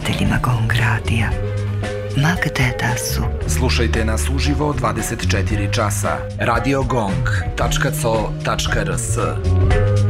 slušateljima Gong Radija, ma gde da su. Slušajte nas uživo 24 časa. Radio Gong.co.rs